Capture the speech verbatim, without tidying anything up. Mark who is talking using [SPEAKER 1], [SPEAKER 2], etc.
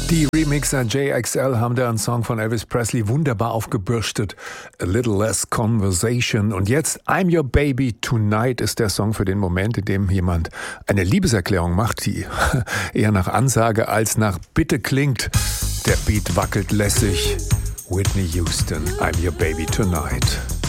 [SPEAKER 1] Die Remixer J X L haben da einen Song von Elvis Presley wunderbar aufgebürstet. A Little Less Conversation. Und jetzt I'm Your Baby Tonight ist der Song für den Moment, in dem jemand eine Liebeserklärung macht, die eher nach Ansage als nach Bitte klingt. Der Beat wackelt lässig. Whitney Houston, I'm Your Baby Tonight.